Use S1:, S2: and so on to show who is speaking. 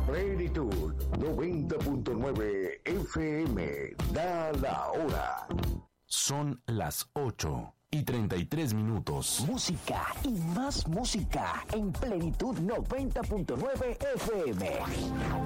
S1: Plenitud 90.9 FM. Da la hora.
S2: Son las 8:33.
S3: Música y más música en Plenitud 90.9 FM.